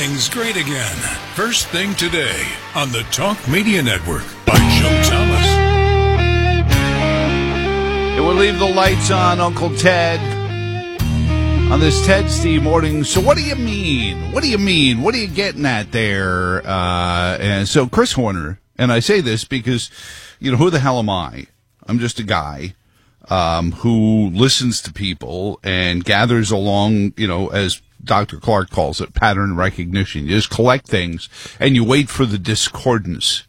mornings great again. First thing today on the Talk Media Network by Joe Thomas. It will leave the lights on, Uncle Ted, on this Ted Steve morning. So what do you mean? What do you mean? What are you getting at there? And so Chris Horner, and I say this because, who the hell am I? I'm just a guy who listens to people and gathers along, as Dr. Clark calls it, pattern recognition. You just collect things and you wait for the discordance.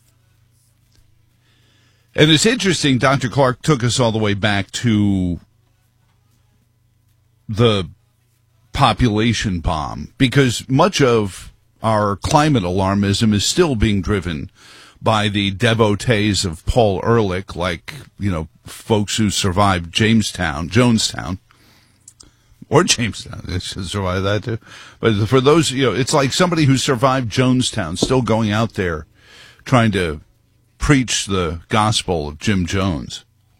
And it's interesting, Dr. Clark took us all the way back to the population bomb, because much of our climate alarmism is still being driven by the devotees of Paul Ehrlich, like, folks who survived Jonestown, or Jamestown. They should survive that too. But for those, it's like somebody who survived Jonestown still going out there trying to preach the gospel of Jim Jones.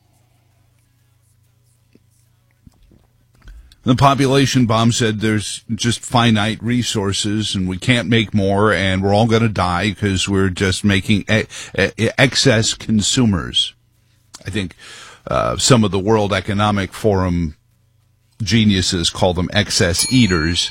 The population bomb said there's just finite resources and we can't make more and we're all going to die because we're just making excess consumers. I think some of the World Economic Forum geniuses call them excess eaters.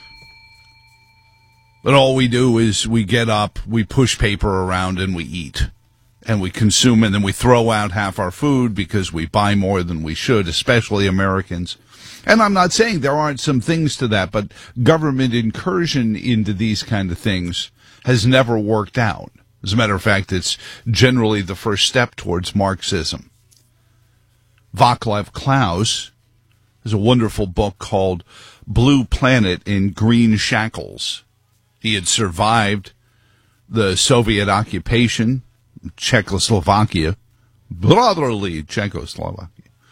But all we do is we get up, we push paper around, and we eat. And we consume, and then we throw out half our food because we buy more than we should, especially Americans. And I'm not saying there aren't some things to that, but government incursion into these kind of things has never worked out. As a matter of fact, it's generally the first step towards Marxism. Václav Klaus has a wonderful book called Blue Planet in Green Shackles. He had survived the Soviet occupation, Czechoslovakia, brotherly Czechoslovakia.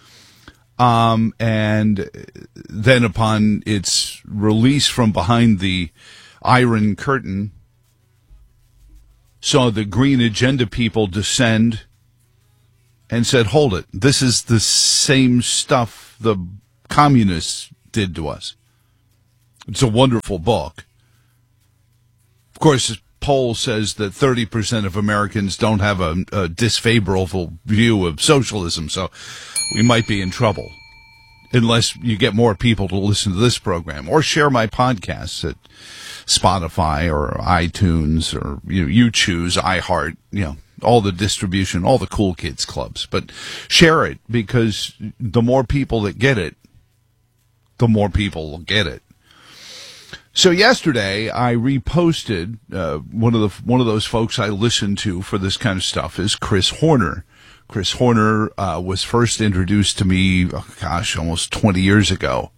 And then upon its release from behind the Iron Curtain, saw the Green Agenda people descend and said, hold it, this is the same stuff the communists did to us. It's a wonderful book. Of course, poll says that 30% of Americans don't have a disfavorable view of socialism, so we might be in trouble unless you get more people to listen to this program or share my podcasts at Spotify or iTunes, or you choose iHeart, all the distribution, all the cool kids clubs. But share it, because the more people that get it, the more people will get it. So yesterday, I reposted one of those folks I listen to for this kind of stuff is Chris Horner. Chris Horner was first introduced to me, almost 20 years ago.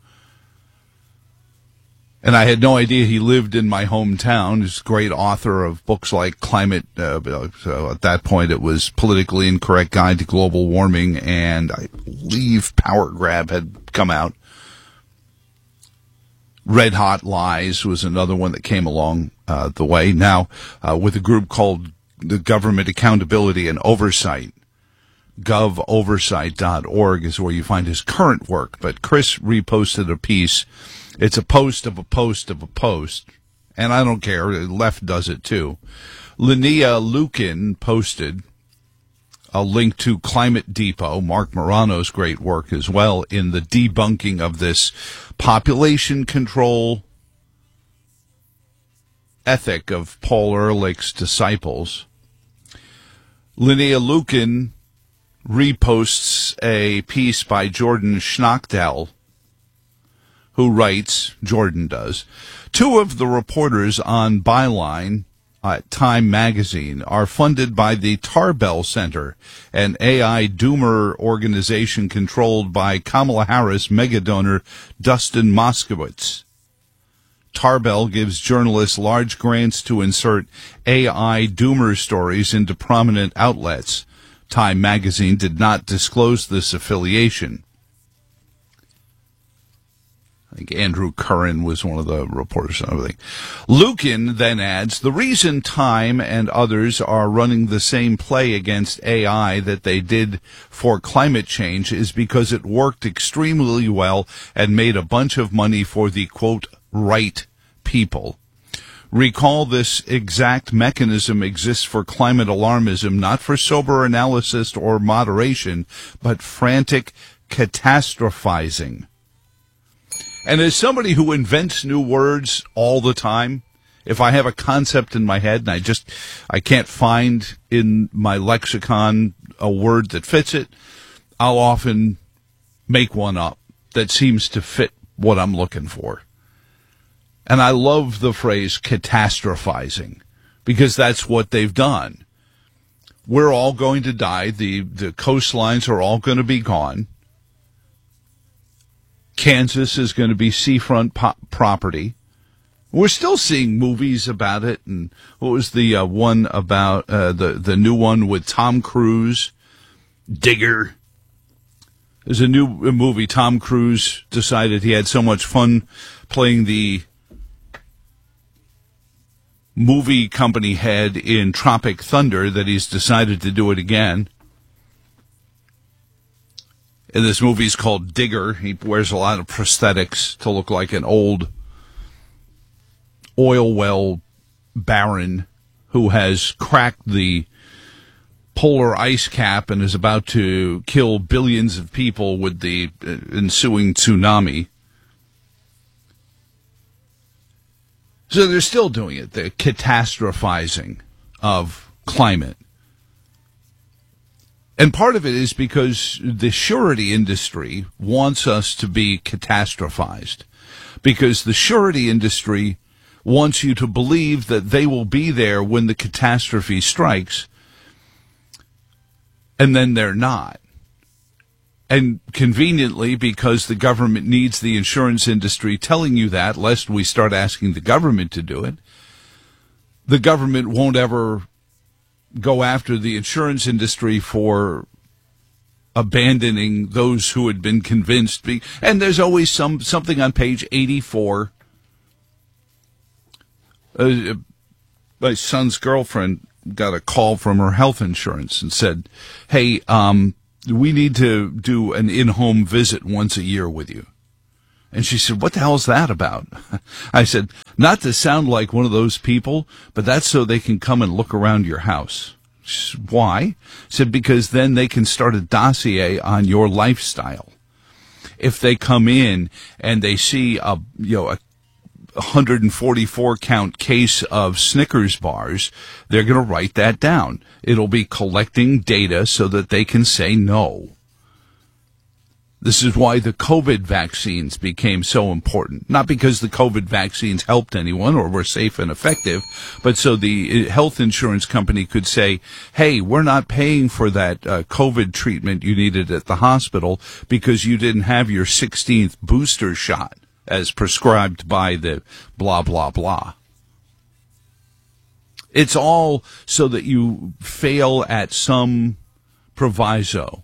And I had no idea he lived in my hometown. He's a great author of books like Climate, so at that point it was Politically Incorrect Guide to Global Warming, and I believe Power Grab had come out. Red Hot Lies was another one that came along the way. Now, with a group called the Government Accountability and Oversight, govoversight.org is where you find his current work. But Chris reposted a piece. It's a post of a post of a post, and I don't care. The left does it too. Linnea Lukin posted a link to Climate Depot, Mark Morano's great work as well, in the debunking of this population control ethic of Paul Ehrlich's disciples. Linnea Lukin reposts a piece by Jordan Schnackdell, who writes, Jordan does, two of the reporters on Byline at Time Magazine are funded by the Tarbell Center, an AI doomer organization controlled by Kamala Harris megadonor Dustin Moskowitz. Tarbell gives journalists large grants to insert AI doomer stories into prominent outlets. Time Magazine did not disclose this affiliation. I think Andrew Curran was one of the reporters and everything. Lukin then adds, the reason Time and others are running the same play against AI that they did for climate change is because it worked extremely well and made a bunch of money for the, quote, right people. Recall this exact mechanism exists for climate alarmism, not for sober analysis or moderation, but frantic catastrophizing. And as somebody who invents new words all the time, if I have a concept in my head and I can't find in my lexicon a word that fits it, I'll often make one up that seems to fit what I'm looking for. And I love the phrase catastrophizing because that's what they've done. We're all going to die. The coastlines are all going to be gone. Kansas is going to be seafront property. We're still seeing movies about it. And what was the one about the new one with Tom Cruise, Digger? There's a new movie. Tom Cruise decided he had so much fun playing the movie company head in Tropic Thunder that he's decided to do it again. And this movie's called Digger. He wears a lot of prosthetics to look like an old oil well baron who has cracked the polar ice cap and is about to kill billions of people with the ensuing tsunami. So they're still doing it, the catastrophizing of climate. And part of it is because the surety industry wants us to be catastrophized. Because the surety industry wants you to believe that they will be there when the catastrophe strikes, and then they're not. And conveniently, because the government needs the insurance industry telling you that, lest we start asking the government to do it, the government won't ever go after the insurance industry for abandoning those who had been convinced. And there's always something on page 84. My son's girlfriend got a call from her health insurance and said, hey, we need to do an in-home visit once a year with you. And she said, what the hell is that about? I said, not to sound like one of those people, but that's so they can come and look around your house. She said, why? I said, because then they can start a dossier on your lifestyle. If they come in and they see a 144 count case of Snickers bars, they're going to write that down. It'll be collecting data so that they can say no. This is why the COVID vaccines became so important. Not because the COVID vaccines helped anyone or were safe and effective, but so the health insurance company could say, hey, we're not paying for that COVID treatment you needed at the hospital because you didn't have your 16th booster shot as prescribed by the blah, blah, blah. It's all so that you fail at some proviso.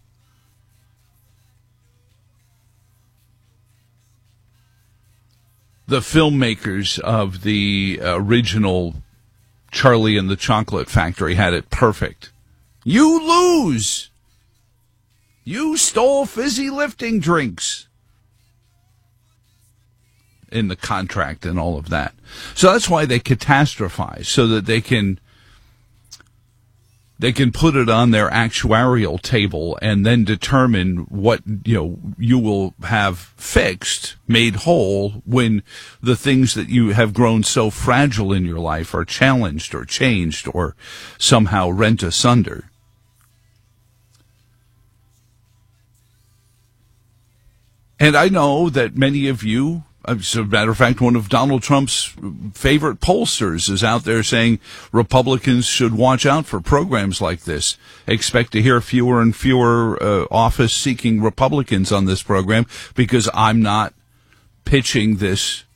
The filmmakers of the original Charlie and the Chocolate Factory had it perfect. You lose! You stole fizzy lifting drinks in the contract and all of that. So that's why they catastrophize, so that they can put it on their actuarial table and then determine what you will have fixed, made whole, when the things that you have grown so fragile in your life are challenged or changed or somehow rent asunder. And I know that many of you, as a matter of fact, one of Donald Trump's favorite pollsters is out there saying Republicans should watch out for programs like this. Expect to hear fewer and fewer office-seeking Republicans on this program because I'm not pitching this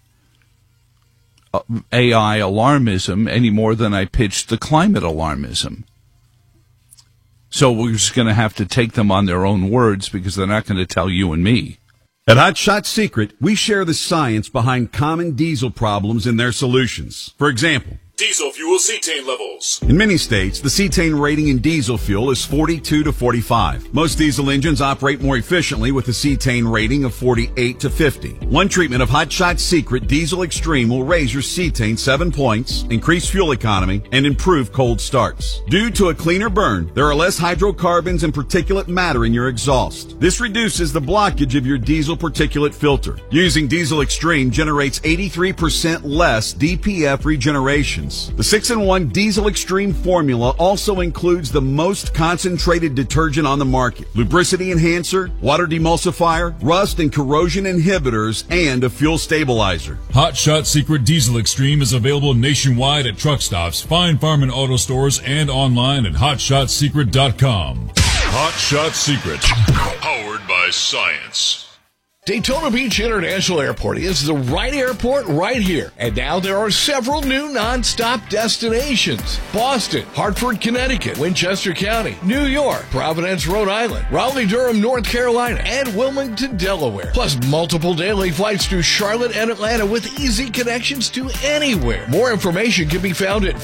AI alarmism any more than I pitched the climate alarmism. So we're just going to have to take them on their own words because they're not going to tell you and me. At Hot Shot Secret, we share the science behind common diesel problems and their solutions. For example, Diesel fuel cetane levels. In many states, the cetane rating in diesel fuel is 42 to 45. Most diesel engines operate more efficiently with a cetane rating of 48 to 50. One treatment of Hot Shot Secret Diesel Extreme will raise your cetane 7 points, increase fuel economy, and improve cold starts. Due to a cleaner burn, there are less hydrocarbons and particulate matter in your exhaust. This reduces the blockage of your diesel particulate filter. Using Diesel Extreme generates 83% less DPF regeneration. The 6-in-1 Diesel Extreme formula also includes the most concentrated detergent on the market, lubricity enhancer, water demulsifier, rust and corrosion inhibitors, and a fuel stabilizer. Hot Shot Secret Diesel Extreme is available nationwide at truck stops, fine farm and auto stores, and online at hotshotsecret.com. Hot Shot Secret, powered by science. Daytona Beach International Airport is the right airport right here. And now there are several new nonstop destinations. Boston, Hartford, Connecticut, Winchester County, New York, Providence, Rhode Island, Raleigh-Durham, North Carolina, and Wilmington, Delaware. Plus multiple daily flights to Charlotte and Atlanta with easy connections to anywhere. More information can be found at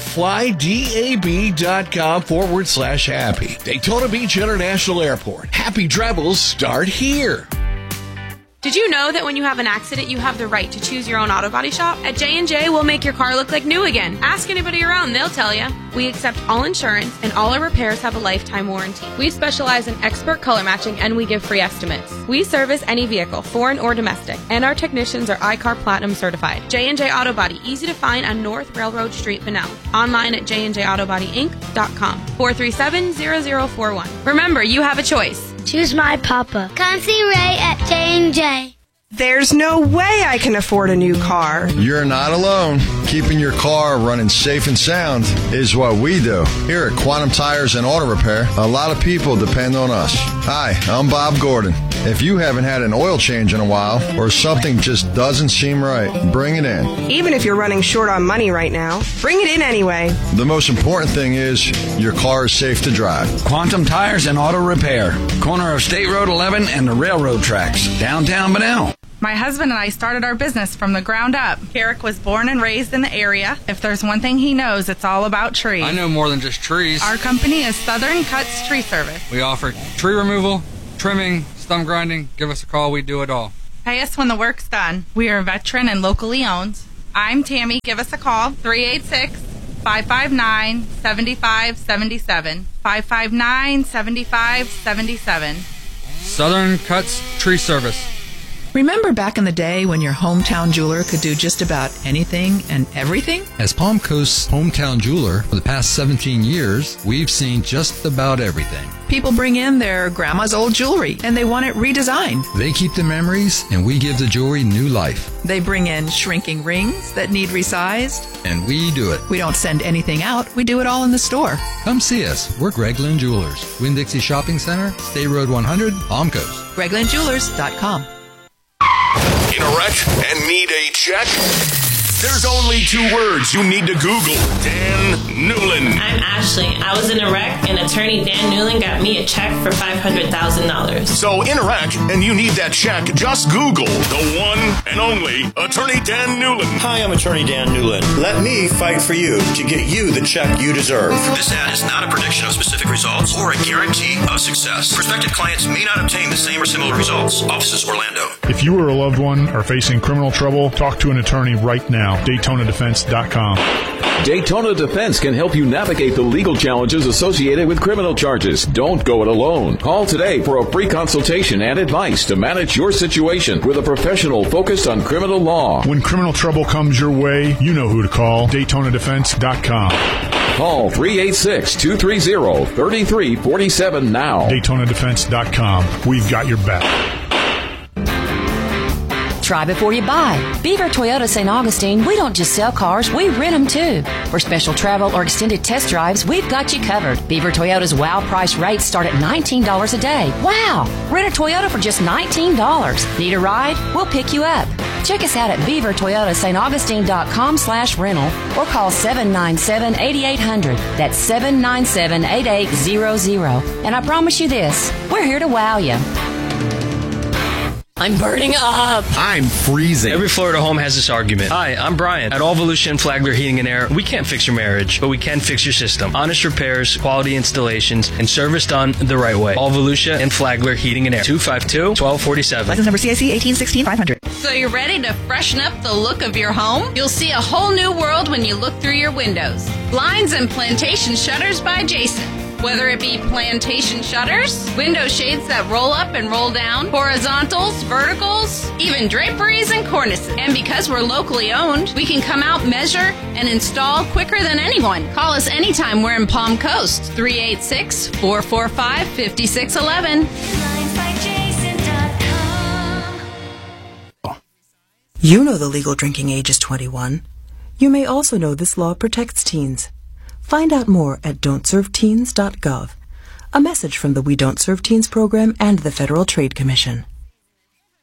flydab.com/happy. Daytona Beach International Airport. Happy travels start here. Did you know that when you have an accident, you have the right to choose your own auto body shop? At J&J, we'll make your car look like new again. Ask anybody around, they'll tell you. We accept all insurance, and all our repairs have a lifetime warranty. We specialize in expert color matching, and we give free estimates. We service any vehicle, foreign or domestic, and our technicians are iCar Platinum certified. J&J Auto Body, easy to find on North Railroad Street, Bunnell. Online at jnjautobodync.com. 437-0041. Remember, you have a choice. Choose my papa. Come see Ray at J&J. There's no way I can afford a new car. You're not alone. Keeping your car running safe and sound is what we do. Here at Quantum Tires and Auto Repair, a lot of people depend on us. Hi, I'm Bob Gordon. If you haven't had an oil change in a while or something just doesn't seem right, bring it in. Even if you're running short on money right now, bring it in anyway. The most important thing is your car is safe to drive. Quantum Tires and Auto Repair. Corner of State Road 11 and the railroad tracks. Downtown Bunnell. My husband and I started our business from the ground up. Carrick was born and raised in the area. If there's one thing he knows, it's all about trees. I know more than just trees. Our company is Southern Cuts Tree Service. We offer tree removal, trimming, stump grinding. Give us a call. We do it all. Pay us when the work's done. We are a veteran and locally owned. I'm Tammy. Give us a call. 386-559-7577. 559-7577. Southern Cuts Tree Service. Remember back in the day when your hometown jeweler could do just about anything and everything? As Palm Coast's hometown jeweler for the past 17 years, we've seen just about everything. People bring in their grandma's old jewelry and they want it redesigned. They keep the memories and we give the jewelry new life. They bring in shrinking rings that need resized. And we do it. We don't send anything out. We do it all in the store. Come see us. We're Greg Lynn Jewelers. Winn-Dixie Shopping Center, State Road 100, Palm Coast. GregLynnJewelers.com. In a wreck and need a check? There's only 2 words you need to Google. Dan Newlin. I'm Ashley. I was in a wreck, and attorney Dan Newlin got me a check for $500,000. So in a wreck and you need that check, just Google the one and only attorney Dan Newlin. Hi, I'm attorney Dan Newlin. Let me fight for you to get you the check you deserve. This ad is not a prediction of specific results or a guarantee of success. Prospective clients may not obtain the same or similar results. Offices Orlando. If you or a loved one are facing criminal trouble, talk to an attorney right now. DaytonaDefense.com. Daytona Defense can help you navigate the legal challenges associated with criminal charges. Don't go it alone. Call today for a free consultation and advice to manage your situation with a professional focused on criminal law. When criminal trouble comes your way, you know who to call. DaytonaDefense.com. Call 386-230-3347 now. DaytonaDefense.com. We've got your back. Try before you buy. Beaver Toyota St. Augustine, we don't just sell cars, we rent them too. For special travel or extended test drives, we've got you covered. Beaver Toyota's wow price rates start at $19 a day. Wow! Rent a Toyota for just $19. Need a ride? We'll pick you up. Check us out at beavertoyotastaugustine.com/rental or call 797-8800. That's 797-8800. And I promise you this, we're here to wow you. I'm burning up. I'm freezing. Every Florida home has this argument. Hi, I'm Brian. At All Volusia and Flagler Heating and Air, we can't fix your marriage, but we can fix your system. Honest repairs, quality installations, and service done the right way. All Volusia and Flagler Heating and Air. 252-1247. License number CIC 1816-500. So you're ready to freshen up the look of your home? You'll see a whole new world when you look through your windows. Blinds and Plantation Shutters by Jason. Whether it be plantation shutters, window shades that roll up and roll down, horizontals, verticals, even draperies and cornices. And because we're locally owned, we can come out, measure, and install quicker than anyone. Call us anytime we're in Palm Coast, 386-445-5611. You know the legal drinking age is 21. You may also know this law protects teens. Find out more at don'tserveteens.gov. A message from the We Don't Serve Teens program and the Federal Trade Commission.